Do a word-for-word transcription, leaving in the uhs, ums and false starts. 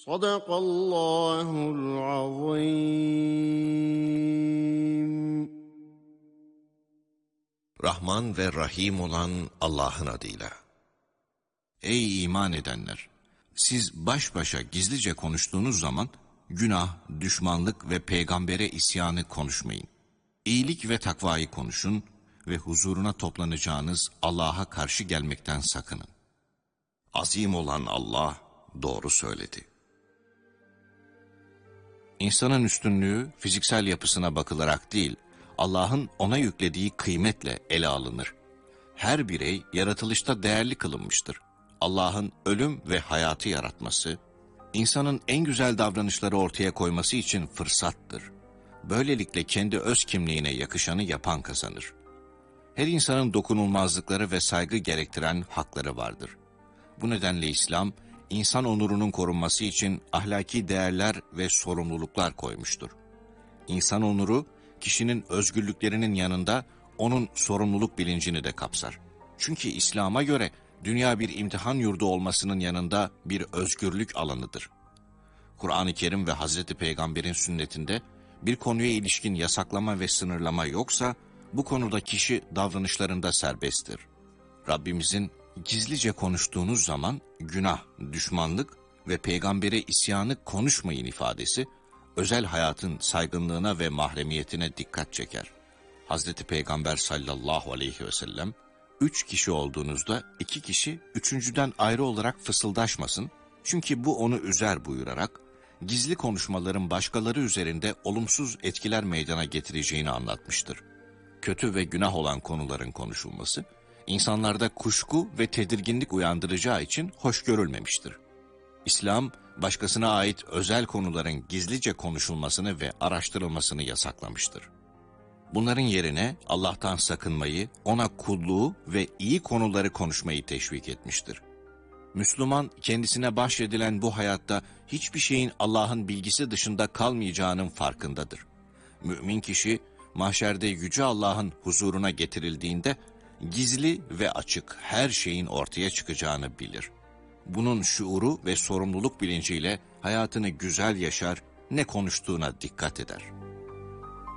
Sadakallahul azim. Rahman ve Rahim olan Allah'ın adıyla. Ey iman edenler! Siz baş başa gizlice konuştuğunuz zaman günah, düşmanlık ve peygambere isyanı konuşmayın. İyilik ve takvayı konuşun ve huzuruna toplanacağınız Allah'a karşı gelmekten sakının. Azim olan Allah doğru söyledi. İnsanın üstünlüğü fiziksel yapısına bakılarak değil, Allah'ın ona yüklediği kıymetle ele alınır. Her birey yaratılışta değerli kılınmıştır. Allah'ın ölüm ve hayatı yaratması, insanın en güzel davranışları ortaya koyması için fırsattır. Böylelikle kendi öz kimliğine yakışanı yapan kazanır. Her insanın dokunulmazlıkları ve saygı gerektiren hakları vardır. Bu nedenle İslam, insan onurunun korunması için ahlaki değerler ve sorumluluklar koymuştur. İnsan onuru, kişinin özgürlüklerinin yanında onun sorumluluk bilincini de kapsar. Çünkü İslam'a göre dünya bir imtihan yurdu olmasının yanında bir özgürlük alanıdır. Kur'an-ı Kerim ve Hazreti Peygamber'in sünnetinde bir konuya ilişkin yasaklama ve sınırlama yoksa, bu konuda kişi davranışlarında serbesttir. Rabbimizin gizlice konuştuğunuz zaman günah, düşmanlık ve peygambere isyanı konuşmayın ifadesi, özel hayatın saygınlığına ve mahremiyetine dikkat çeker. Hazreti Peygamber sallallahu aleyhi ve sellem, üç kişi olduğunuzda iki kişi üçüncüden ayrı olarak fısıldaşmasın, çünkü bu onu üzer buyurarak, gizli konuşmaların başkaları üzerinde olumsuz etkiler meydana getireceğini anlatmıştır. Kötü ve günah olan konuların konuşulması, insanlarda kuşku ve tedirginlik uyandıracağı için hoş görülmemiştir. İslam, başkasına ait özel konuların gizlice konuşulmasını ve araştırılmasını yasaklamıştır. Bunların yerine Allah'tan sakınmayı, ona kulluğu ve iyi konuları konuşmayı teşvik etmiştir. Müslüman, kendisine bahşedilen bu hayatta hiçbir şeyin Allah'ın bilgisi dışında kalmayacağının farkındadır. Mümin kişi, mahşerde Yüce Allah'ın huzuruna getirildiğinde, gizli ve açık her şeyin ortaya çıkacağını bilir. Bunun şuuru ve sorumluluk bilinciyle hayatını güzel yaşar, ne konuştuğuna dikkat eder.